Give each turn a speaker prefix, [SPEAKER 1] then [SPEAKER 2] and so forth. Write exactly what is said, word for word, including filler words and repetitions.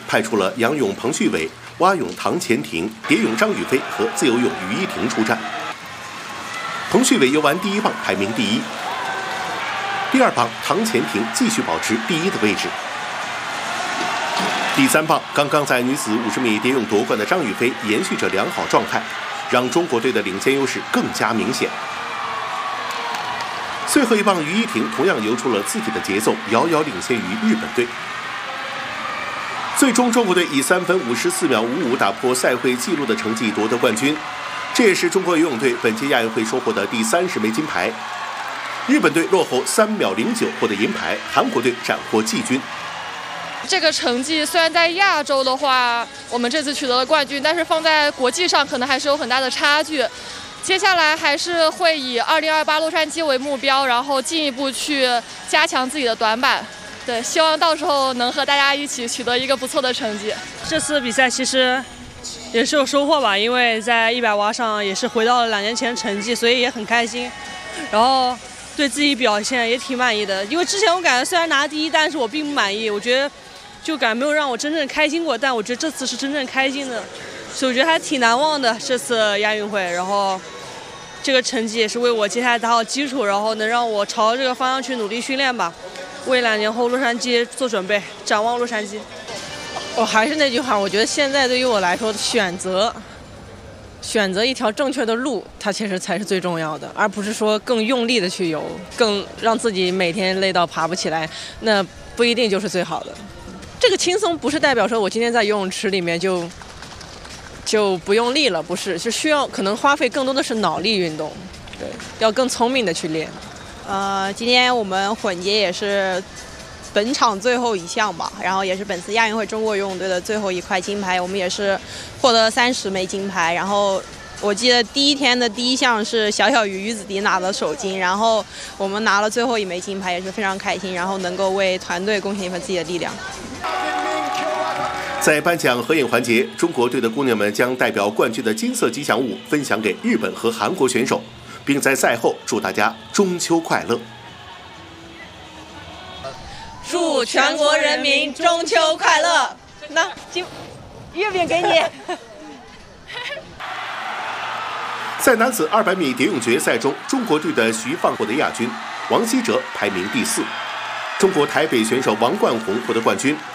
[SPEAKER 1] 派出了仰泳彭旭伟、蛙泳唐钱婷、蝶泳张雨霏和自由泳于依婷出战。彭旭伟游完第一棒，排名第一。第二棒，唐钱婷继续保持第一的位置。第三棒，刚刚在女子五十米蝶泳夺冠的张雨霏延续着良好状态，让中国队的领先优势更加明显。最后一棒，于依婷同样游出了自己的节奏，遥遥领先于日本队。最终，中国队以三分五十四秒五五打破赛会纪录的成绩夺得冠军，这也是中国游泳队本届亚运会收获的第三十枚金牌。日本队落后三秒零九获得银牌，韩国队斩获季军。
[SPEAKER 2] 这个成绩虽然在亚洲的话，我们这次取得了冠军，但是放在国际上可能还是有很大的差距。接下来还是会以二零二八洛杉矶为目标，然后进一步去加强自己的短板。对，希望到时候能和大家一起取得一个不错的成绩。
[SPEAKER 3] 这次比赛其实也是有收获吧，因为在一百蛙上也是回到了两年前成绩，所以也很开心。然后对自己表现也挺满意的，因为之前我感觉虽然拿第一，但是我并不满意，我觉得就感觉没有让我真正开心过，但我觉得这次是真正开心的，所以我觉得还挺难忘的这次亚运会。然后这个成绩也是为我接下来打好基础，然后能让我朝这个方向去努力训练吧，为两年后洛杉矶做准备，展望洛杉矶。
[SPEAKER 4] 我还是那句话，我觉得现在对于我来说，选择选择一条正确的路，它其实才是最重要的，而不是说更用力的去游，更让自己每天累到爬不起来，那不一定就是最好的。这个轻松不是代表说我今天在游泳池里面就就不用力了，不是，是需要可能花费更多的是脑力运动，对，要更聪明的去练。
[SPEAKER 5] 呃，今天我们混节也是本场最后一项吧，然后也是本次亚运会中国游泳队的最后一块金牌，我们也是获得三十枚金牌。然后我记得第一天的第一项是小小鱼于子迪拿的首金，然后我们拿了最后一枚金牌，也是非常开心，然后能够为团队贡献一份自己的力量。
[SPEAKER 1] 在颁奖合影环节，中国队的姑娘们将代表冠军的金色吉祥物分享给日本和韩国选手，并在赛后祝大家中秋快乐。
[SPEAKER 4] 祝全国人民中秋快乐！那金月饼给你。
[SPEAKER 1] 在男子二百米蝶泳决赛中，中国队的徐放获得亚军，王希哲排名第四。中国台北选手王冠宏获得冠军，